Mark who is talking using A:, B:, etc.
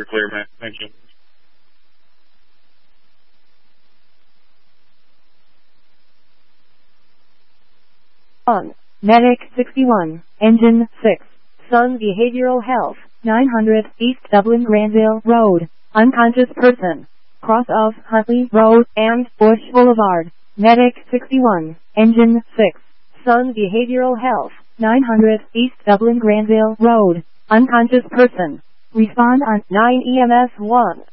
A: you're clear, man. Thank you.
B: On. Medic 61, Engine 6, Sun Behavioral Health, 900 East Dublin Granville Road, unconscious person, cross of Huntley Road and Bush Boulevard. Medic 61, Engine 6, Sun Behavioral Health, 900 East Dublin Granville Road, unconscious person. Respond on 9 EMS 1.